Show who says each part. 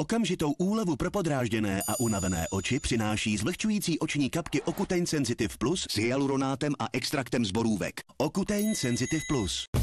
Speaker 1: Okamžitou úlevu pro podrážděné a unavené oči přináší zlehčující oční kapky Ocutein Sensitive Plus s hyaluronátem a extraktem z borůvek. Ocutein Sensitive Plus.